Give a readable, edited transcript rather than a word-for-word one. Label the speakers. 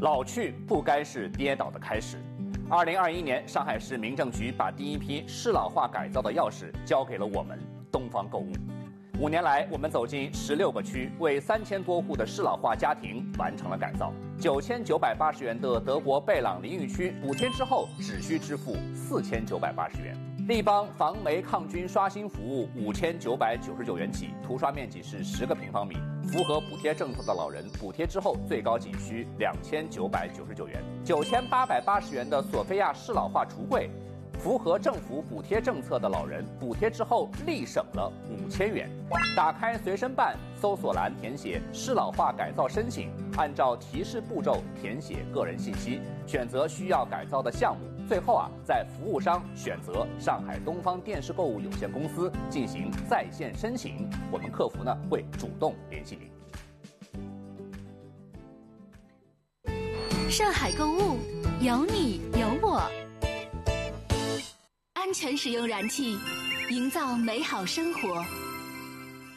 Speaker 1: 老去不该是跌倒的开始。2021年，上海市民政局把第一批适老化改造的钥匙交给了我们东方购物。5年来，我们走进16个区，为3000多户的适老化家庭完成了改造。9980元的德国贝朗淋浴区补贴之后，只需支付4980元。立邦防霉抗菌刷新服务5999元起，涂刷面积是10个平方米。符合补贴政策的老人，补贴之后最高仅需2999元。9880元的索菲亚适老化橱柜，符合政府补贴政策的老人，补贴之后立省了5000元。打开随身办，搜索栏填写适老化改造申请，按照提示步骤填写个人信息，选择需要改造的项目。最后在服务商选择上海东方电视购物有限公司进行在线申请，我们客服会主动联系
Speaker 2: 您。上海购物，有你有我。安全使用燃气，营造美好生活。